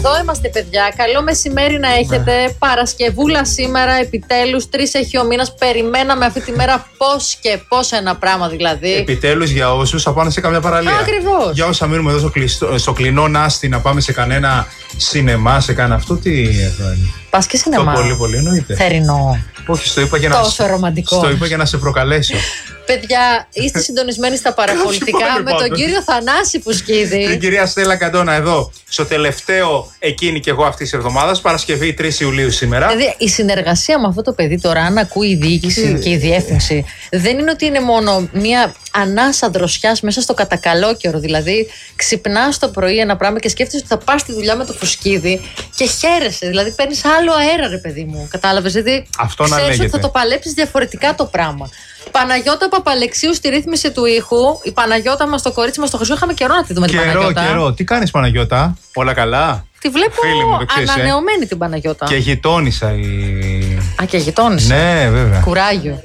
Εδώ είμαστε, παιδιά. Καλό μεσημέρι να έχετε. Ναι. Παρασκευούλα σήμερα, επιτέλους. 3 έχει ο μήνας. Περιμέναμε αυτή τη μέρα πώς και πώς ένα πράγμα δηλαδή. Επιτέλους για όσους θα πάνε σε καμιά παραλία. Ακριβώς. Για όσους θα μείνουμε εδώ στο κλεινό Νάστι να πάμε σε κανένα σινεμά, σε κανένα αυτό. Τι είναι. Πας και σινεμά. Το πολύ εννοείται. Θερινό. Όχι, στο είπα για να. Τόσο ρομαντικό. Στο είπα για να σε προκαλέσω. Παιδιά, είστε συντονισμένοι στα παραπολιτικά με τον κύριο Θανάση Φουσκίδη. Την κυρία Στέλλα Καντώνα εδώ, στο τελευταίο εκείνη και εγώ αυτή τη εβδομάδα, Παρασκευή 3 Ιουλίου σήμερα. Δηλαδή, η συνεργασία με αυτό το παιδί τώρα, αν ακούει η διοίκηση και η διεύθυνση, δεν είναι ότι είναι μόνο μία ανάσα δροσιάς μέσα στο κατακαλόκαιρο. Δηλαδή, ξυπνάς το πρωί ένα πράγμα και σκέφτεσαι ότι θα πας στη δουλειά με το Φουσκίδη και χαίρεσαι. Δηλαδή, παίρνεις άλλο αέρα, ρε παιδί μου. Κατάλαβες? Δηλαδή, ξέρεις ότι θα το παλέψεις διαφορετικά το πράγμα. Παναγιώτα Παπαλεξίου στη ρύθμιση του ήχου. Η Παναγιώτα μας, το κορίτσι μας, το Χρυσό. Είχαμε καιρό να τη δούμε την Παναγιώτα. Καιρό. Τι κάνεις, Παναγιώτα? Όλα καλά? Τη βλέπω ανανεωμένη την Παναγιώτα. Και γειτόνισσα η. Α, και γειτόνισσα. Ναι, βέβαια. Κουράγιο.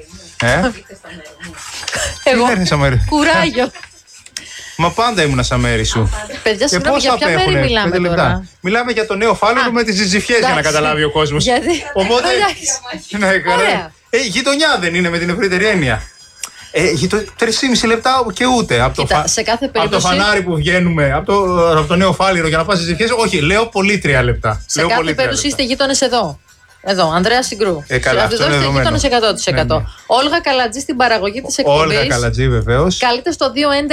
Εγώ. Κουράγιο. Μα πάντα ήμουνα στα μέρη σου. Παιδιά, συγγνώμη, για ποια μέρη μιλάμε τώρα? Μιλάμε για το νέο φάλωρο με τις ζυζιφιές, για να καταλάβει ο κόσμος. Οπότε. Γειτονιά δεν είναι με την ευρύτερη έννοια. 3,5 λεπτά και ούτε. Από το φανάρι που βγαίνουμε, από το νέο φάληρο για να πας στις ζυζιφιές. Όχι, λέω πολύ 3 λεπτά. Σε κάθε περίπτωση είστε γείτονες εδώ. Εδώ, Ανδρέα Συγκρού. Αυτό είναι γείτονες 100%. Ναι. Όλγα Καλατζή στην παραγωγή της εκπομπής. Όλγα Καλατζή, βεβαίως. Καλείτε στο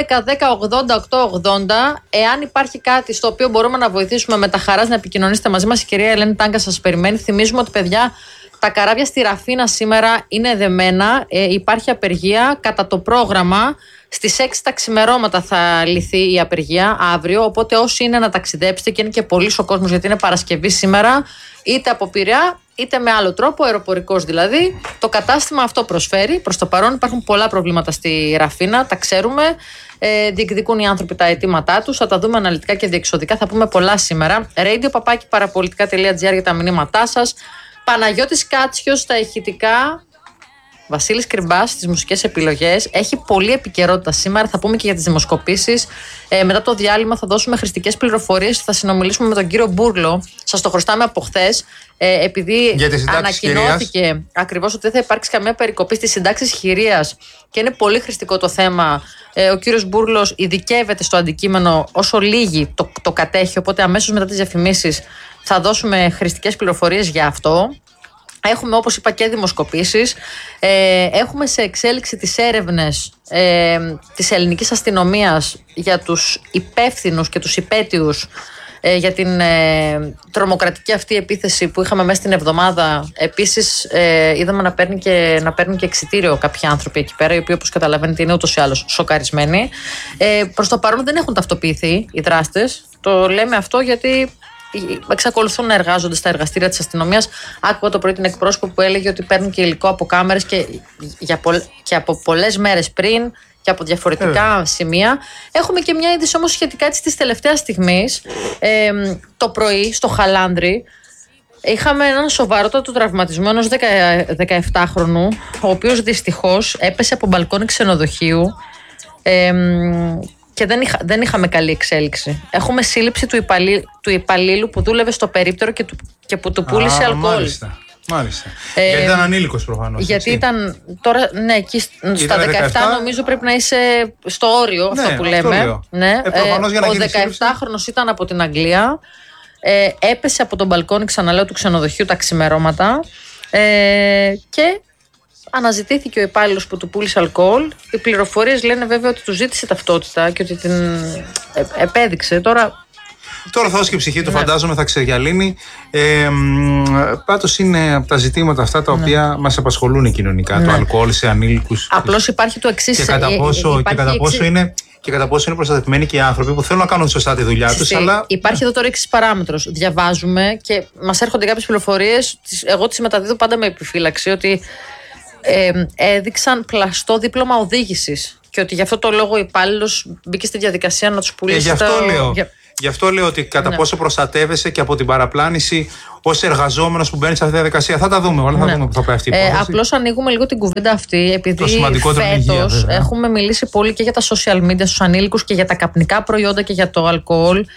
211-10-80-880. Εάν υπάρχει κάτι στο οποίο μπορούμε να βοηθήσουμε, με τα χαράς να επικοινωνήσετε μαζί μας. Η κυρία Ελένη Τάγκα σας περιμένει. Θυμίζουμε ότι, παιδιά, τα καράβια στη Ραφίνα σήμερα είναι δεμένα. Υπάρχει απεργία. Κατά το πρόγραμμα, στις 6 τα ξημερώματα θα λυθεί η απεργία αύριο. Οπότε όσοι είναι να ταξιδέψετε, και είναι και πολύς ο κόσμος γιατί είναι Παρασκευή σήμερα, είτε από Πειραιά είτε με άλλο τρόπο, αεροπορικός δηλαδή, το κατάστημα αυτό προσφέρει. Προς το παρόν υπάρχουν πολλά προβλήματα στη Ραφίνα, τα ξέρουμε. Διεκδικούν οι άνθρωποι τα αιτήματά τους. Θα τα δούμε αναλυτικά και διεξοδικά. Θα πούμε πολλά σήμερα. radio@parapolitica.gr για τα μηνύματά σας. Παναγιώτης Κάτσιος στα ηχητικά. Βασίλης Κρυμπάς στις μουσικές επιλογές. Έχει πολλή επικαιρότητα σήμερα. Θα πούμε και για τις δημοσκοπήσεις. Μετά το διάλειμμα θα δώσουμε χρηστικές πληροφορίες. Θα συνομιλήσουμε με τον κύριο Μπούρλο. Σας το χρωστάμε από χθες. Επειδή ανακοινώθηκε ακριβώς ότι δεν θα υπάρξει καμία περικοπή στις συντάξεις χειρίας και είναι πολύ χρηστικό το θέμα. Ο κύριος Μπούρλος ειδικεύεται στο αντικείμενο όσο λίγοι το κατέχει. Οπότε αμέσως μετά τις διαφημίσεις θα δώσουμε χρηστικές πληροφορίες για αυτό. Έχουμε, όπως είπα, και δημοσκοπήσεις. Έχουμε σε εξέλιξη τις έρευνες της ελληνικής αστυνομίας για τους υπεύθυνους και τους υπέτειους για την τρομοκρατική αυτή επίθεση που είχαμε μέσα στην εβδομάδα. Επίσης, είδαμε να παίρνουν και εξιτήριο κάποιοι άνθρωποι εκεί πέρα, οι οποίοι, όπως καταλαβαίνετε, είναι ούτως ή άλλως σοκαρισμένοι. Προς το παρόν δεν έχουν ταυτοποιηθεί οι δράστες. Το λέμε αυτό γιατί εξακολουθούν να εργάζονται στα εργαστήρια της αστυνομίας. Άκουγα το πρωί την εκπρόσωπο που έλεγε ότι παίρνουν και υλικό από κάμερες και από πολλές μέρες πριν και από διαφορετικά σημεία. Έχουμε και μια είδηση όμως σχετικά έτσι της τελευταίας στιγμής. Το πρωί στο Χαλάνδρι είχαμε έναν σοβαρότατο τραυματισμό ενός 17χρονου, ο οποίος δυστυχώς έπεσε από μπαλκόνι ξενοδοχείου. Και δεν είχαμε καλή εξέλιξη. Έχουμε σύλληψη του υπαλλήλου που δούλευε στο περίπτερο και που του πούλησε αλκοόλ. Μάλιστα. Γιατί ήταν ανήλικος προφανώς. Γιατί ήταν. Τώρα, ναι, εκεί στα 17 νομίζω πρέπει να είσαι στο όριο, ναι, αυτό που λέμε. Ναι. Ο 17χρονος ήταν από την Αγγλία. Έπεσε από τον μπαλκόνι, ξαναλέω, του ξενοδοχείου τα ξημερώματα. Και αναζητήθηκε ο υπάλληλος που του πούλησε αλκοόλ. Οι πληροφορίες λένε βέβαια ότι του ζήτησε ταυτότητα και ότι την επέδειξε. Τώρα θα δώσει και ψυχή του, φαντάζομαι θα ξεγιαλύνει. Πάντως είναι από τα ζητήματα αυτά τα οποία μας απασχολούν κοινωνικά. Το αλκοόλ σε ανήλικους. Απλώς υπάρχει το εξής. Και κατά πόσο είναι προστατευμένοι και οι άνθρωποι που θέλουν να κάνουν σωστά τη δουλειά τους. Αλλά υπάρχει εδώ τώρα εξής παράμετρος. Διαβάζουμε και μας έρχονται κάποιες πληροφορίες. Εγώ τις μεταδίδω πάντα με επιφύλαξη ότι έδειξαν πλαστό δίπλωμα οδήγησης και ότι γι' αυτό το λόγο ο υπάλληλος μπήκε στη διαδικασία να τους πουλήσει. Γι' αυτό λέω ότι κατά πόσο προστατεύεσαι και από την παραπλάνηση ως εργαζόμενος που μπαίνει σε αυτή τη διαδικασία. Θα τα δούμε όλα, θα δούμε που θα πάει αυτή η υπόθεση. Απλώς ανοίγουμε λίγο την κουβέντα αυτή, επειδή φέτος έχουμε μιλήσει πολύ και για τα social media στους ανήλικους και για τα καπνικά προϊόντα και για το αλκοόλ.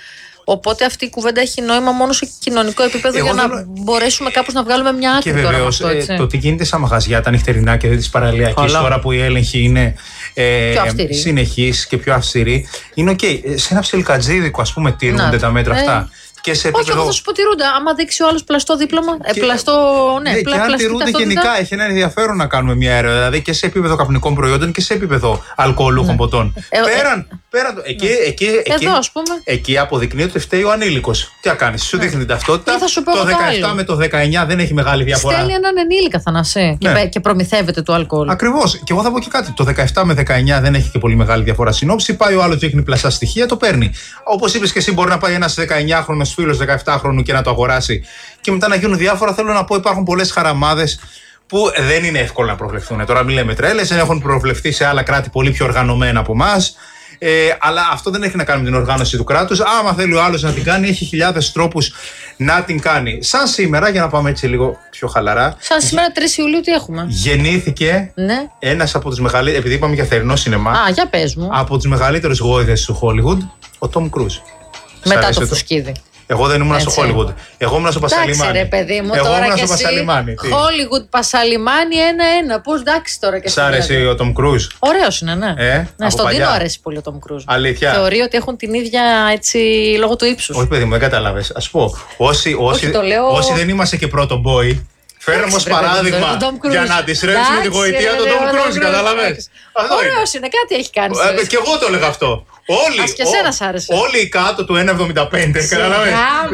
Οπότε αυτή η κουβέντα έχει νόημα μόνο σε κοινωνικό επίπεδο για να μπορέσουμε κάπως να βγάλουμε μια άκρη. Και βεβαίως το τι γίνεται στα μαγαζιά, τα νυχτερινά και τις παραλιακές, τώρα που η έλεγχη είναι συνεχής και πιο αυστηρή, είναι οκ. Σε ένα ψιλικατζίδικο, ας πούμε, τηρούνται τα μέτρα αυτά. Όχι, εγώ θα σου πω τηρούνται. Άμα δείξει ο άλλος πλαστό δίπλωμα. Και αν τηρούνται γενικά, έχει ένα ενδιαφέρον να κάνουμε μια έρευνα. Δηλαδή και σε επίπεδο καπνικών προϊόντων και σε επίπεδο αλκοολούχων ποτών. Πέραν. Εκεί αποδεικνύεται ότι φταίει ο ανήλικος. Τι να κάνεις, σου δείχνει την ταυτότητα. Το 17 με το 19 δεν έχει μεγάλη διαφορά. Στέλνει έναν ενήλικα, Θανάση. Και προμηθεύεται του αλκοόλ. Ακριβώς. Και εγώ θα πω και κάτι. Το 17 με 19 δεν έχει και πολύ μεγάλη διαφορά συνόψη. Πάει ο άλλος, δείχνει πλαστά στοιχεία, το παίρνει. Όπως είπες και εσύ, μπορεί να πάει ένας 19χρονος φίλος 17χρονου και να το αγοράσει και μετά να γίνουν διάφορα. Θέλω να πω, υπάρχουν πολλές χαραμάδες που δεν είναι εύκολο να προβλεφθούν. Τώρα μην λέμε τρέλες, δεν έχουν προβλεφθεί σε άλλα κράτη πολύ πιο οργανωμένα από εμάς. Αλλά αυτό δεν έχει να κάνει με την οργάνωση του κράτους. Άμα θέλει ο άλλος να την κάνει, έχει χιλιάδες τρόπους να την κάνει. Σαν σήμερα, για να πάμε έτσι λίγο πιο χαλαρά. Σαν σήμερα 3 Ιουλίου τι έχουμε? Γεννήθηκε ένας από τους μεγαλύτερους, επειδή είπαμε για θερινό σινεμά, για πες μου. από τους μεγαλύτερους γόηδες του Hollywood, ο Tom Cruise. Μετά το φουσκίδι. Εγώ δεν ήμουν στο Hollywood. Εγώ ήμουν στο Πασαλιμάνι. Εντάξει, ρε παιδί μου, εγώ τώρα ήμουν και στο Πασαλιμάνι. Hollywood, Πασαλιμάνι, 1-1. Πώς, εντάξει τώρα και εσύ. Σ' άρεσε ο Tom Cruise? Ωραίος είναι, ναι. Στον Τίνο αρέσει πολύ ο Tom Cruise. Αλήθεια. Θεωρεί ότι έχουν την ίδια έτσι λόγω του ύψους. Όχι, παιδί μου, δεν κατάλαβες. Ας πω, όσοι δεν είμαστε και πρώτο boy, φέρνουμε ως παράδειγμα για να αντιστρέψουμε τη γοητεία του Tom Cruise, κατάλαβες. Ωραίος είναι, κάτι έχει κάνει. Και εγώ το έλεγα αυτό. Όλοι οι κάτω του 1,75, καταλαβαίνεις.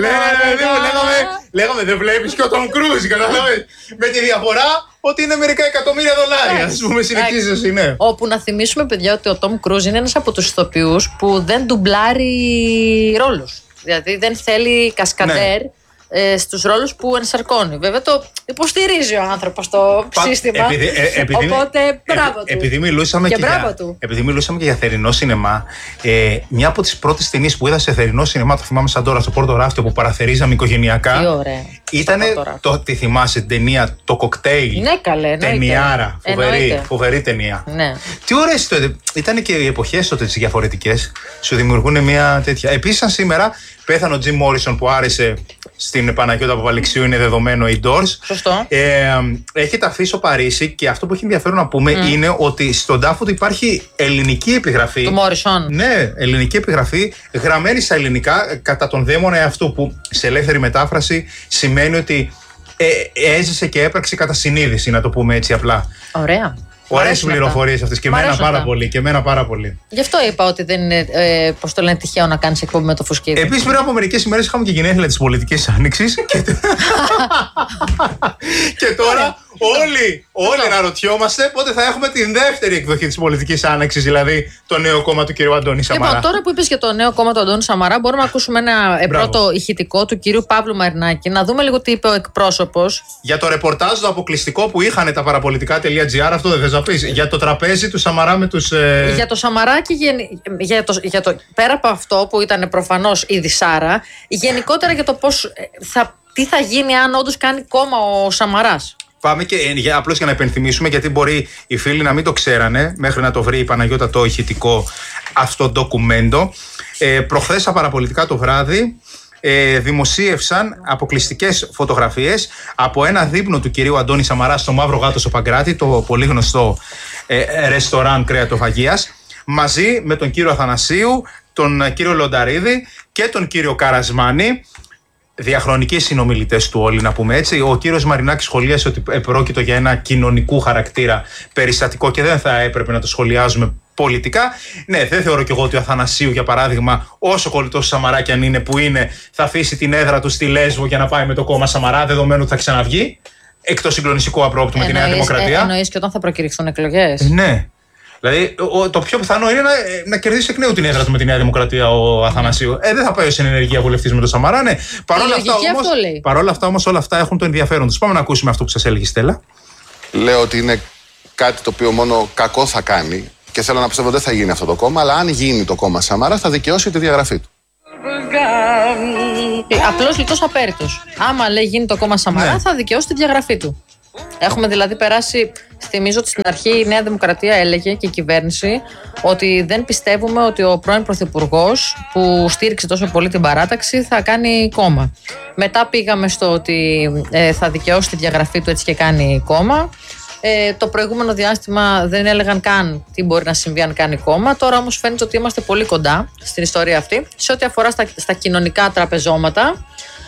Λέγαμε δεν βλέπεις και ο Tom Cruise, καταλαβαίνεις. Με τη διαφορά ότι είναι μερικά εκατομμύρια δολάρια, ας πούμε, συνεχίζεσαι, ναι. Όπου να θυμίσουμε, παιδιά, ότι ο Tom Cruise είναι ένας από τους ηθοποιούς που δεν ντουμπλάρει ρόλους. Δηλαδή δεν θέλει κασκαντέρ στους ρόλους που ενσαρκώνει. Βέβαια το υποστηρίζει ο άνθρωπος το σύστημα. Οπότε μπράβο του. Επειδή μιλούσαμε και για θερινό σινεμά, μια από τις πρώτες ταινίες που είδα σε θερινό σινεμά, το θυμάμαι σαν τώρα, στο Πόρτο Ράφτιο που παραθερίζαμε οικογενειακά. Τι ωραία. Ήταν τη θυμάσαι την ταινία Το Κοκτέιλ? Ναι, καλέ. Ταινιάρα. Φοβερή ταινία. Ναι. Τι ωραίες τότε. Ήταν και οι εποχές τότε τις διαφορετικές. Σου δημιουργούν μια τέτοια. Επίσης, σαν σήμερα, πέθανε ο Τζιμ Μόρισον που άρεσε στην Παναγιώτα Παπαληξίου, είναι δεδομένο οι Doors. Σωστό. Έχει ταφεί στο Παρίσι και αυτό που έχει ενδιαφέρον να πούμε είναι ότι στον τάφο του υπάρχει ελληνική επιγραφή. Του Μόρισον. Ναι, ελληνική επιγραφή γραμμένη στα ελληνικά κατά τον δαίμονα εαυτού, που σε ελεύθερη μετάφραση σημαίνει ότι έζησε και έπραξε κατά συνείδηση, να το πούμε έτσι απλά. Ωραία. Ωραίες πληροφορίες αυτές και εμένα πάρα πολύ. Γι' αυτό είπα ότι δεν είναι, πώς το λένε, τυχαίο να κάνεις εκπομπή με το φουσκίδι. Επίσης, πριν από μερικές ημέρες είχαμε και γενέθλια της πολιτικής άνοιξης. Και τώρα όλοι αναρωτιόμαστε πότε θα έχουμε την δεύτερη εκδοχή της πολιτικής άνοιξης, δηλαδή το νέο κόμμα του κ. Αντώνη Σαμαρά. Λοιπόν, τώρα που είπες για το νέο κόμμα του Αντώνη Σαμαρά, μπορούμε να ακούσουμε ένα πρώτο ηχητικό του κ. Παύλου Μαρινάκη, να δούμε λίγο τι είπε ο εκπρόσωπος. Για το ρεπορτάζ το αποκλειστικό που είχαν τα παραπολιτικά.gr, αυτό δεν θες να πεις? Για το τραπέζι του Σαμαρά με τους. Για το Σαμαρά και πέρα από αυτό που ήταν προφανώς η Δυσάρα, γενικότερα για το τι θα γίνει αν όντως κάνει κόμμα ο Σαμαράς. Πάμε και απλώς για να υπενθυμίσουμε, γιατί μπορεί οι φίλοι να μην το ξέρανε μέχρι να το βρει η Παναγιώτα το ηχητικό αυτό ντοκουμέντο. Προχθές στα παραπολιτικά το βράδυ δημοσίευσαν αποκλειστικές φωτογραφίες από ένα δείπνο του κυρίου Αντώνη Σαμαρά στο Μαύρο Γάτο στο Παγκράτη, το πολύ γνωστό ρεστοράν κρεατοφαγίας, μαζί με τον κύριο Αθανασίου, τον κύριο Λονταρίδη και τον κύριο Καρασμάνη. Διαχρονικοί συνομιλητές του όλοι, να πούμε έτσι. Ο κύριος Μαρινάκης σχολίασε ότι πρόκειτο για ένα κοινωνικού χαρακτήρα περιστατικό και δεν θα έπρεπε να το σχολιάζουμε πολιτικά. Ναι, δεν θεωρώ κι εγώ ότι ο Αθανασίου, για παράδειγμα, όσο κολλητός Σαμαρά κι αν είναι που είναι, θα αφήσει την έδρα του στη Λέσβο για να πάει με το κόμμα Σαμαρά, δεδομένου ότι θα ξαναβγεί. Εκτός συγκλονιστικού απρόπτου με τη Νέα Δημοκρατία. Εννοείς και όταν θα προκηρυχθούν εκλογές. Ναι. Δηλαδή, το πιο πιθανό είναι να κερδίσει εκ νέου την έδρα του με τη Νέα Δημοκρατία ο Αθανασίου. Δεν θα πάει ως ενεργεία βουλευτής με τον Σαμαρά, ναι. Παρ' όλα αυτά όμως, όλα αυτά έχουν το ενδιαφέρον τους. Πάμε να ακούσουμε αυτό που σας έλεγε η Στέλλα. Λέω ότι είναι κάτι το οποίο μόνο κακό θα κάνει και θέλω να πιστεύω ότι δεν θα γίνει αυτό το κόμμα, αλλά αν γίνει το κόμμα Σαμαρά θα δικαιώσει τη διαγραφή του. Απλώς λιτός απέριτος. Άμα λέει γίνει το κόμμα Σαμαρά, θα δικαιώσει τη διαγραφή του. Έχουμε δηλαδή περάσει Θυμίζω ότι στην αρχή η Νέα Δημοκρατία έλεγε και η κυβέρνηση ότι δεν πιστεύουμε ότι ο πρώην Πρωθυπουργός που στήριξε τόσο πολύ την παράταξη θα κάνει κόμμα. Μετά πήγαμε στο ότι θα δικαιώσει τη διαγραφή του, έτσι και κάνει κόμμα. Το προηγούμενο διάστημα δεν έλεγαν καν τι μπορεί να συμβεί αν κάνει κόμμα. Τώρα όμως φαίνεται ότι είμαστε πολύ κοντά στην ιστορία αυτή. Σε ό,τι αφορά στα κοινωνικά τραπεζώματα,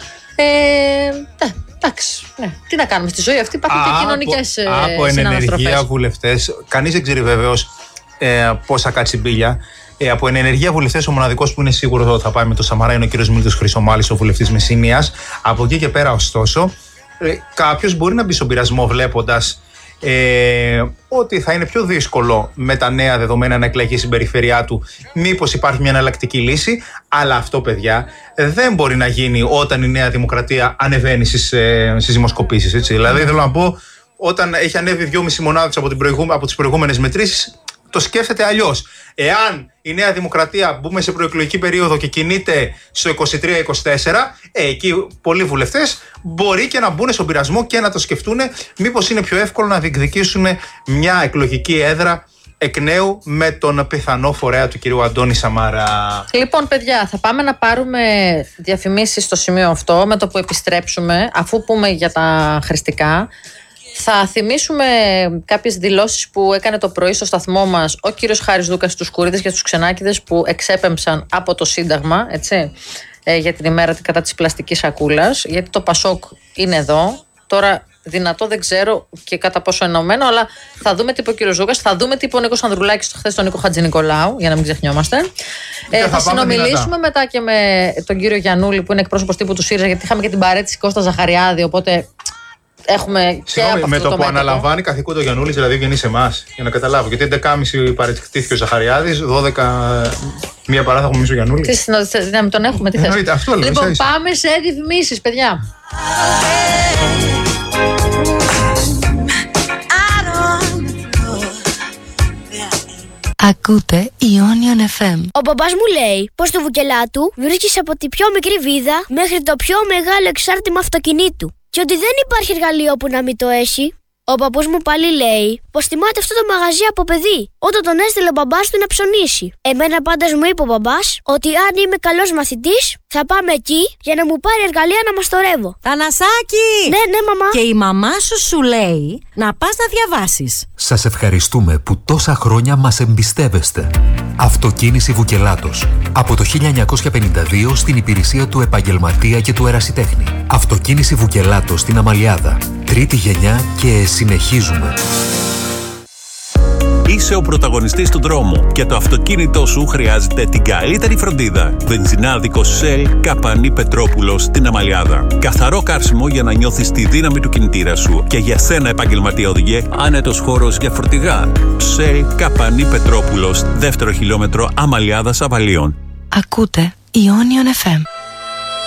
εντάξει, ναι. Τι να κάνουμε στη ζωή αυτή, υπάρχουν και κοινωνικές συναναστροφές. Από ενεργεία βουλευτές, κανείς δεν ξέρει βεβαίως πόσα κατσιμπίλια. Από ενεργεία βουλευτές, ο μοναδικός που είναι σίγουρο ότι θα πάει με το Σαμαρά είναι ο κύριος Μίλτος Χρυσομάλης, ο βουλευτής Μεσσηνίας. Από εκεί και πέρα, ωστόσο, κάποιος μπορεί να μπει στον πειρασμό βλέποντας ότι θα είναι πιο δύσκολο με τα νέα δεδομένα να εκλεγεί στην περιφέρειά του. Μήπως υπάρχει μια εναλλακτική λύση, αλλά αυτό, παιδιά, δεν μπορεί να γίνει όταν η Νέα Δημοκρατία ανεβαίνει στις δημοσκοπήσεις. Έτσι. Δηλαδή, θέλω να πω, όταν έχει ανέβει 2,5 μονάδες από τις προηγούμενες μετρήσεις, το σκέφτεται αλλιώς. Εάν η Νέα Δημοκρατία μπούμε σε προεκλογική περίοδο και κινείται στο 23-24, εκεί πολλοί βουλευτές μπορεί και να μπουν στον πειρασμό και να το σκεφτούν μήπως είναι πιο εύκολο να διεκδικήσουν μια εκλογική έδρα εκ νέου με τον πιθανό φορέα του κυρίου Αντώνη Σαμαρά. Λοιπόν, παιδιά, θα πάμε να πάρουμε διαφημίσεις στο σημείο αυτό, με το που επιστρέψουμε, αφού πούμε για τα χρηστικά. Θα θυμίσουμε κάποιες δηλώσεις που έκανε το πρωί στο σταθμό μας ο κύριος Χάρης Δούκας στους Κουρίδες και στους Ξενάκηδες, που εξέπεμψαν από το Σύνταγμα, έτσι, για την ημέρα κατά της πλαστικής σακούλας, γιατί το Πασόκ είναι εδώ. Τώρα δυνατό δεν ξέρω και κατά πόσο ενωμένο, αλλά θα δούμε τι είπε ο κύριος Δούκας, θα δούμε τι είπε ο Νίκος Ανδρουλάκης χθες τον Νίκο Χατζηνικολάου, για να μην ξεχνιόμαστε. Θα συνομιλήσουμε μετά και με τον κύριο Γιαννούλη, που είναι εκπρόσωπος τύπου του ΣΥΡΙΖΑ, γιατί είχαμε και την παρέτηση Κώστα Ζαχαριάδη, οπότε έχουμε και από αυτό με το που μέτωπο. αναλαμβάνει καθήκοντα ο Γιαννούλης, δηλαδή βγαίνει σε εμάς, για να καταλάβω. Γιατί 11.30 παραιτήθηκε ο Ζαχαριάδης, 12 μία παρά θα έχουμε εμείς ο Γιαννούλης. Να μην τον έχουμε, τι θες. Αυτό λέω, Λοιπόν, πάμε σε διαφημίσεις, παιδιά. Ακούτε Ionian FM. Ο μπαμπάς μου λέει πως στο Βουκελάτου βρίσκεις από τη πιο μικρή βίδα μέχρι το πιο μεγάλο εξάρτημα αυτοκινήτου. Και ότι δεν υπάρχει εργαλείο που να μην το έχει. Ο παππούς μου πάλι λέει πως θυμάται αυτό το μαγαζί από παιδί, όταν τον έστειλε ο μπαμπάς του να ψωνίσει. Εμένα πάντως μου είπε ο μπαμπάς ότι αν είμαι καλός μαθητής θα πάμε εκεί για να μου πάρει εργαλεία να μαστορεύω. Θανασάκη! Ναι, μαμά. Και η μαμά σου λέει να πας να διαβάσεις. Σας ευχαριστούμε που τόσα χρόνια μας εμπιστεύεστε. Αυτοκίνηση Βουκελάτος. Από το 1952 στην υπηρεσία του επαγγελματία και του ερασιτέχνη. Αυτοκίνηση Βουκελάτος στην Αμαλιάδα. Τρίτη γενιά και συνεχίζουμε. Είσαι ο πρωταγωνιστής του δρόμου και το αυτοκίνητό σου χρειάζεται την καλύτερη φροντίδα. Βενζινάδικο Shell Καπανή Πετρόπουλος στην Αμαλιάδα. Καθαρό καύσιμο για να νιώθεις τη δύναμη του κινητήρα σου. Και για σένα, επαγγελματία οδηγέ, άνετος χώρος για φορτηγά. Shell Καπανή Πετρόπουλος, δεύτερο χιλιόμετρο Αμαλιάδας Αβαλίων. Ακούτε Ionian FM.